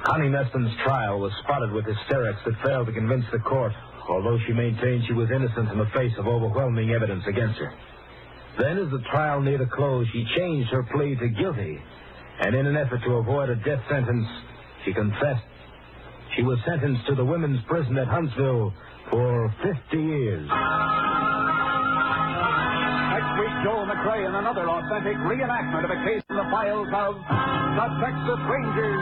Connie Meston's trial was spotted with hysterics that failed to convince the court, although she maintained she was innocent in the face of overwhelming evidence against her. Then, as the trial neared a close, she changed her plea to guilty, and in an effort to avoid a death sentence, she confessed. She was sentenced to the women's prison at Huntsville for 50 years. Next week, Joel McCrea in another authentic reenactment of a case in the files of the Texas Rangers.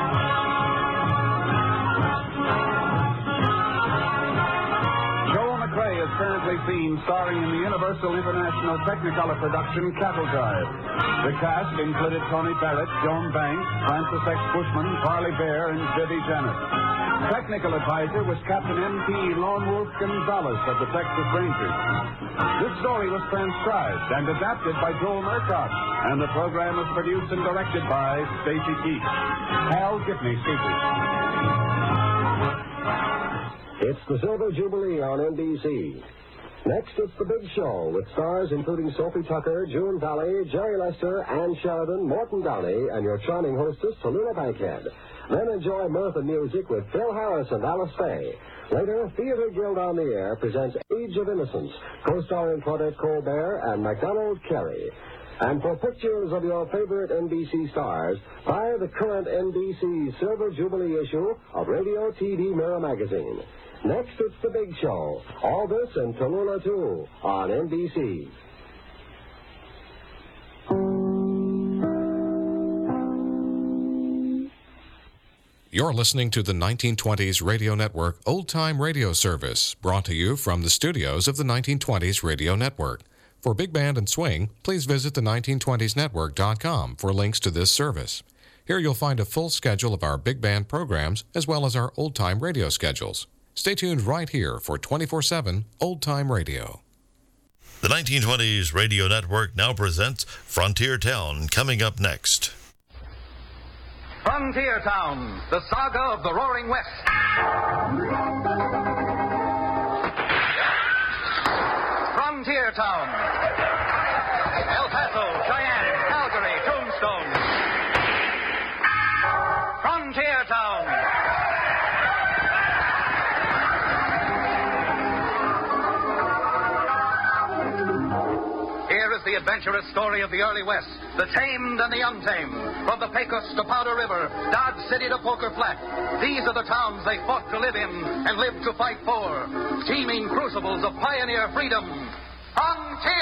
Joel McCrea is currently seen starring in the Universal International Technicolor production Cattle Drive. The cast included Tony Barrett, Joan Banks, Francis X. Bushman, Parley Bear, and Vivi Janet. Technical advisor was Captain M.P. Lone Wolf Gonzalez of the Texas Rangers. This story was transcribed and adapted by Joel Murcott, and the program was produced and directed by Stacy Keith. Hal Gibney speaking. It's the Silver Jubilee on NBC. Next, it's The Big Show, with stars including Sophie Tucker, June Valley, Jerry Lester, Ann Sheridan, Morton Downey, and your charming hostess, Tallulah Bankhead. Then enjoy mirth and music with Phil Harris and Alice Faye. Later, Theater Guild on the Air presents Age of Innocence, co-starring Claudette Colbert and MacDonald Carey. And for pictures of your favorite NBC stars, buy the current NBC Silver Jubilee issue of Radio TV Mirror magazine. Next, it's The Big Show. All this and Tallulah, too, on NBC. You're listening to the 1920s Radio Network Old Time Radio Service, brought to you from the studios of the 1920s Radio Network. For Big Band and Swing, please visit the 1920snetwork.com for links to this service. Here you'll find a full schedule of our Big Band programs, as well as our Old Time Radio schedules. Stay tuned right here for 24/7 Old Time Radio. The 1920s Radio Network now presents Frontier Town, coming up next. Frontier Town, the saga of the Roaring West. Frontier Town. El Paso, Cheyenne, Calgary, Tombstone. Frontier Town. Here is the adventurous story of the early West, the tamed and the untamed. From the Pecos to Powder River, Dodge City to Poker Flat. These are the towns they fought to live in and lived to fight for. Teeming crucibles of pioneer freedom. Frontier!